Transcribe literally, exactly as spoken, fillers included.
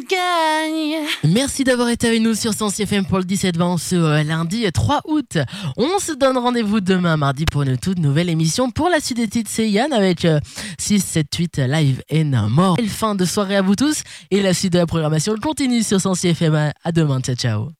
gagne. Merci d'avoir été avec nous sur cent six F M pour le dix-sept vingt ce euh, lundi trois août. On se donne rendez-vous demain mardi pour une toute nouvelle émission. Pour la suite des titres, c'est Yann avec euh, six sept huit Live and More. Belle fin de soirée à vous tous et la suite de la programmation continue sur cent six F M. À demain, ciao ciao.